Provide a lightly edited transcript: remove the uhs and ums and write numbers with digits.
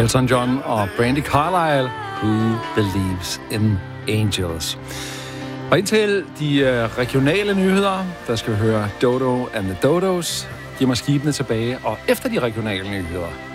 Elton John og Brandi Carlile, Who Believes in Angels. Og indtil de regionale nyheder, der skal vi høre Dodo and the Dodos, giver mig skibene tilbage, og efter de regionale nyheder,